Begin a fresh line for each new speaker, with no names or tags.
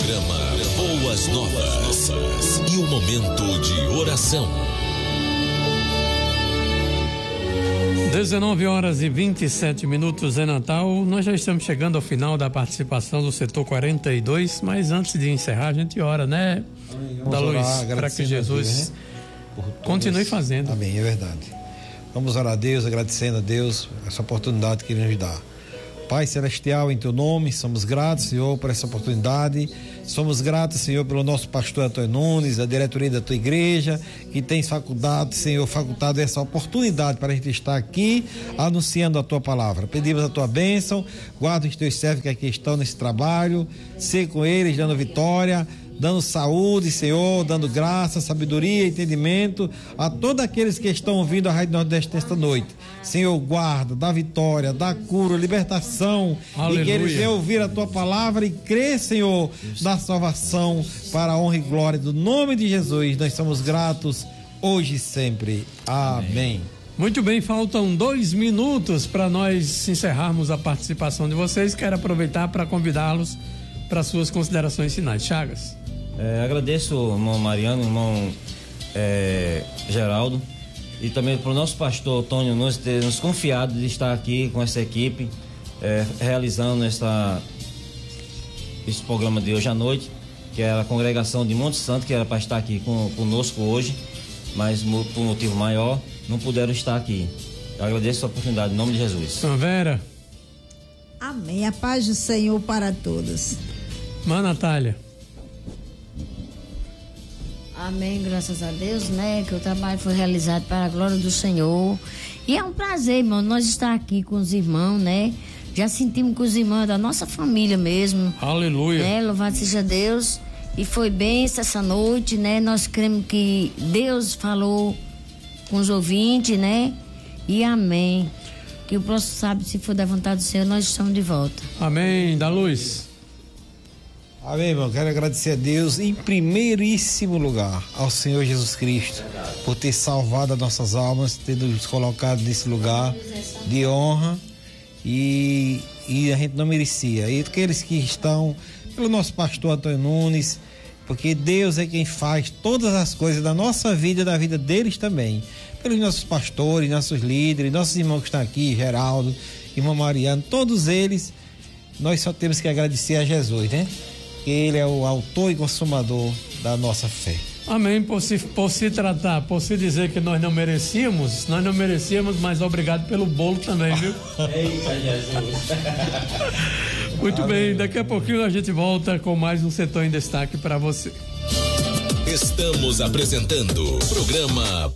Programa Boas Novas e o momento de oração.
19h27 é Natal. Nós já estamos chegando ao final da participação do setor 42, mas antes de encerrar a gente ora, né? Da luz, para que Jesus continue fazendo.
Amém, é verdade. Vamos orar a Deus, agradecendo a Deus essa oportunidade que Ele nos dá. Pai Celestial, em Teu nome, somos gratos, Senhor, por essa oportunidade. Somos gratos, Senhor, pelo nosso pastor Antônio Nunes, a diretoria da Tua igreja, que tem facultado essa oportunidade para a gente estar aqui anunciando a Tua palavra. Pedimos a Tua bênção, guarda os Teus servos que aqui estão nesse trabalho, ser com eles, dando vitória, dando saúde, Senhor, dando graça, sabedoria, entendimento a todos aqueles que estão ouvindo a Rádio Nordeste nesta noite. Senhor, guarda, dá vitória, dá cura, libertação. Aleluia. E que eles venham ouvir a Tua palavra e crer, Senhor, da salvação para a honra e glória do nome de Jesus. Nós somos gratos hoje e sempre. Amém.
Muito bem, faltam 2 minutos para nós encerrarmos a participação de vocês. Quero aproveitar para convidá-los para suas considerações finais. Chagas.
Agradeço o irmão Mariano, o irmão Geraldo, e também para o nosso pastor Antônio Nunes ter nos confiado de estar aqui com essa equipe, realizando esse programa de hoje à noite, que era a congregação de Monte Santo, que era para estar aqui conosco hoje, mas por motivo maior não puderam estar aqui. Eu agradeço a oportunidade, em nome de Jesus.
Vera.
Amém. A paz do Senhor para todos.
Natália.
Amém, graças a Deus, né, que o trabalho foi realizado para a glória do Senhor. E é um prazer, irmão, nós estar aqui com os irmãos, né? Já sentimos com os irmãos da nossa família mesmo.
Aleluia.
Né? Louvado seja Deus. E foi bem essa noite, né? Nós cremos que Deus falou com os ouvintes, né? E amém. Que o próximo sábado, se for da vontade do Senhor, nós estamos de volta.
Amém. Da luz.
Amém, irmão. Quero agradecer a Deus em primeiríssimo lugar ao Senhor Jesus Cristo por ter salvado as nossas almas, ter nos colocado nesse lugar de honra e a gente não merecia. E aqueles que estão, pelo nosso pastor Antônio Nunes, porque Deus é quem faz todas as coisas da nossa vida e da vida deles também. Pelos nossos pastores, nossos líderes, nossos irmãos que estão aqui, Geraldo, irmão Mariano, todos eles, nós só temos que agradecer a Jesus, né? Ele é o autor e consumador da nossa fé.
Amém. Por se dizer que nós não merecíamos, mas obrigado pelo bolo também, viu?
Eita, Jesus.
Muito bem, daqui a pouquinho a gente volta com mais um Setor em Destaque para você.
Estamos apresentando o programa